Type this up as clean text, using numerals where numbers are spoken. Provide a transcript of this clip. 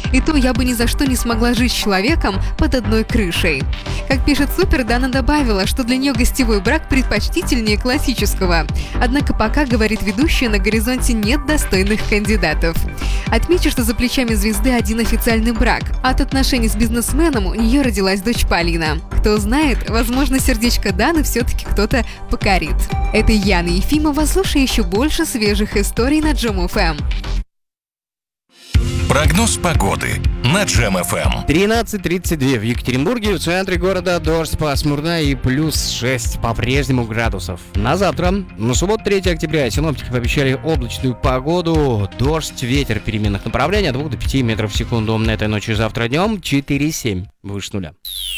И то я бы ни за что не смогла жить с человеком под одной крышей. Как пишет Супер, Дана добавила, что для нее гостевой брак предпочтительнее классического. Однако пока, говорит ведущая, на горизонте нет достойных кандидатов. Отмечу, что за плечами звезды один официальный брак. От отношений с бизнесменом у нее родилась дочь Полина. Кто знает, возможно, сердечко Даны все-таки кто-то покорит. Это Яна Ефимова. Слушай еще больше свежих историй на Джем ФМ. Прогноз погоды на Джем ФМ. 13:32 в Екатеринбурге, в центре города дождь, пасмурно и плюс 6 по-прежнему градусов. На завтра, на субботу 3 октября, синоптики пообещали облачную погоду, дождь, ветер переменных направлений от 2 до 5 метров в секунду. Этой ночью и завтра днем 4,7 выше нуля.